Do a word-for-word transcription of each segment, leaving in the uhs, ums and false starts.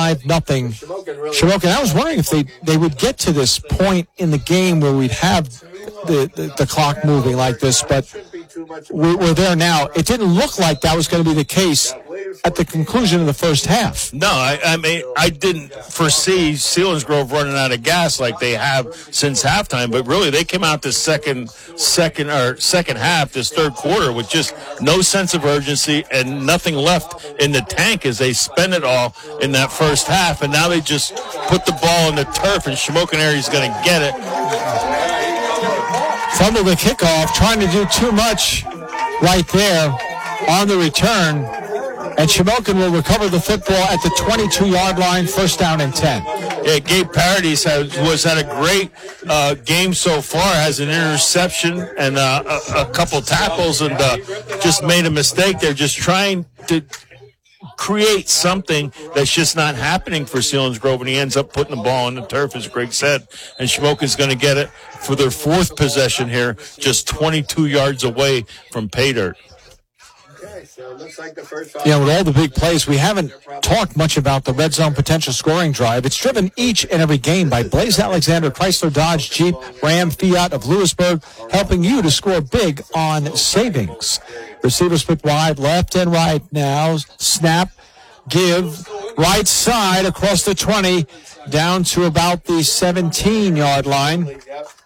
twenty-five nothing Shamokin. I was wondering if they, they would get to this point in the game where we'd have the, the, the clock moving like this, but we're, we're there now. It didn't look like that was going to be the case at the conclusion of the first half. No, I, I mean, I didn't foresee Selinsgrove running out of gas like they have since halftime, but really they came out this second, second or second half, this third quarter, with just no sense of urgency and nothing left in the tank as they spent it all in that first half, and now they just put the ball in the turf, and Shamokin area is going to get it. Fumble the kickoff, trying to do too much right there on the return. And Shamokin will recover the football at the twenty-two-yard line, first down and ten. Yeah, Gabe Paradis has, was had a great uh, game so far, has an interception and uh, a, a couple tackles, and uh, just made a mistake. They're just trying to create something that's just not happening for Selinsgrove, and he ends up putting the ball on the turf, as Greg said. And Shamokin's going to get it for their fourth possession here, just twenty-two yards away from pay dirt. So it looks like the first you know, with all the big plays, we haven't talked much about the red zone potential scoring drive. It's driven each and every game by Blaze Alexander, Chrysler, Dodge, Jeep, Ram, Fiat of Lewisburg, helping you to score big on savings. Receiver split wide, left and right now. Snap, give, right side across the twenty, down to about the seventeen-yard line.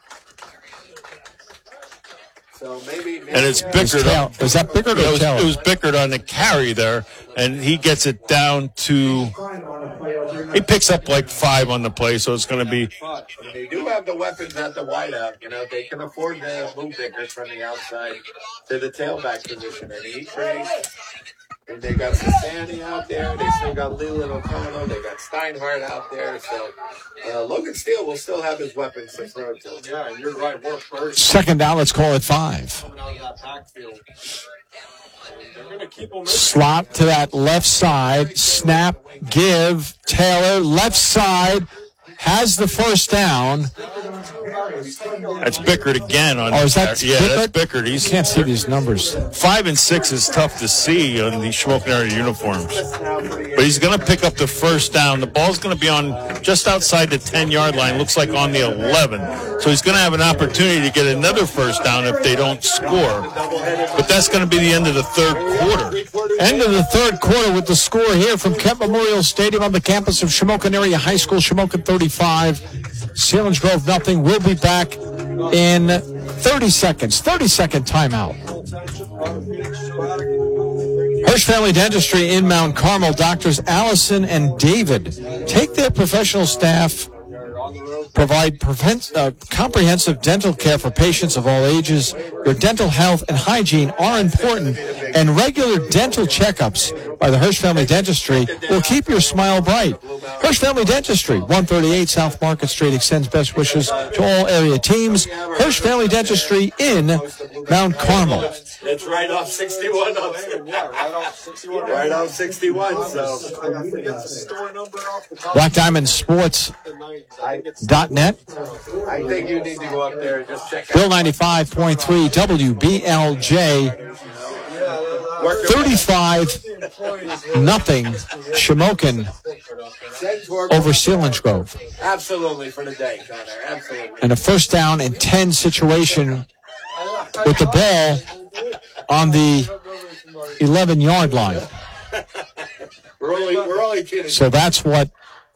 So maybe, maybe and it's Bickert. Tail, is that Bickert or it was, Taylor? It was Bickert on the carry there, and he gets it down to, he picks up like five on the play, so it's going to be. They do have the weapons at the wideout. You know, they can afford to move Bickert from the outside to the tailback position. And he creates. And they got Sasani out there. They still got Leland O'Connell. They got Steinhardt out there. So uh, Logan Steele will still have his weapons to throw to. Yeah, and you're right. More first. Second down, let's call it five. Slot to that left side. Snap, give. Taylor, left side. Has the first down. That's Bickert again. On oh, is that yeah, Bickert? that's Bickert. He's, you can't see these numbers. Five and six is tough to see on the Shamokin area uniforms. But he's going to pick up the first down. The ball's going to be on just outside the ten-yard line. Looks like on the eleven. So he's going to have an opportunity to get another first down if they don't score. But that's going to be the end of the third quarter. End of the third quarter with the score here from Kent Memorial Stadium on the campus of Shamokin Area High School. Shamokin thirty-five, Selinsgrove nothing. We'll be back in thirty seconds. thirty-second timeout. Hirsch Family Dentistry in Mount Carmel. Doctors Allison and David take their professional staff, provide prevent, uh, comprehensive dental care for patients of all ages. Your dental health and hygiene are important, and regular dental checkups by the Hirsch Family Dentistry will keep your smile bright. Hirsch Family Dentistry, one thirty-eight South Market Street, extends best wishes to all area teams. Hirsch Family Dentistry in Mount Carmel. It's right off sixty-one. Right off sixty-one. So Black Diamond Sports dot net. I think you need to go up there and just check out. Bill ninety-five point three W B L J. thirty-five nothing Shamokin over Selinsgrove. Absolutely for the day, Connor. Absolutely. And a first down and ten situation with the ball on the eleven-yard line. We're only, we're only kidding. So that's what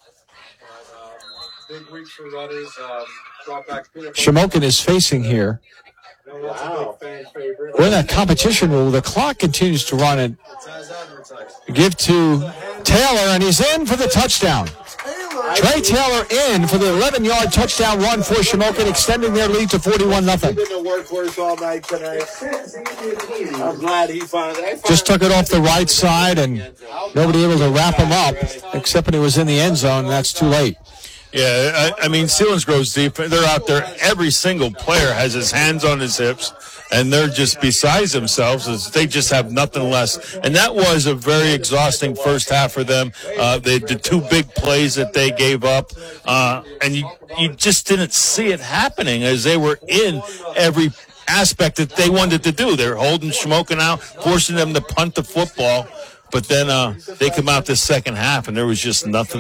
Shamokin is facing here. Wow. We're in that competition rule. The clock continues to run and give to Taylor, and he's in for the touchdown. Trey Taylor in for the eleven-yard touchdown run for Shamokin, extending their lead to forty-one nothing. He's been the workhorse all night tonight. I'm glad he finally. Just took it off the right side, and nobody able to wrap him up, except when he was in the end zone, and that's too late. Yeah, I, I mean, Selinsgrove's defense, they're out there. Every single player has his hands on his hips, and they're just besides themselves. As they just have nothing less. And that was a very exhausting first half for them. Uh, they, the two big plays that they gave up, uh, and you, you just didn't see it happening as they were in every aspect that they wanted to do. They're holding Shamokin out, forcing them to punt the football. But then uh, they come out this second half, and there was just nothing